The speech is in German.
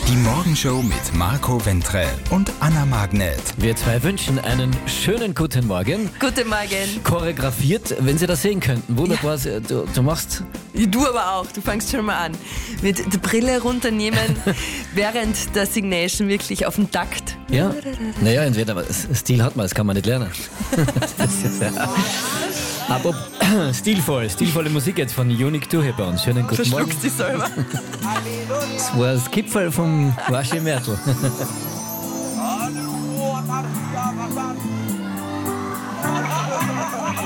Die Morgenshow mit Marco Ventrell und Anna Magnet. Wir zwei wünschen einen schönen guten Morgen. Guten Morgen. Choreografiert, wenn Sie das sehen könnten. Wunderbar, du machst... Du aber auch, du fängst schon mal an. Mit der Brille runternehmen, während der Signation wirklich auf den Takt. Ja, naja, entweder Stil hat man, das kann man nicht lernen. Aber stilvolle Musik jetzt von Unique Two hier bei uns. Schönen guten Morgen. Verschluckst dich selber. Das war das Gipfel vom Waschi Mertl.